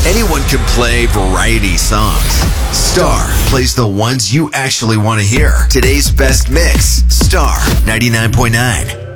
Anyone can play variety songs. Star plays the ones you actually want to hear. Today's best mix, Star 99.9.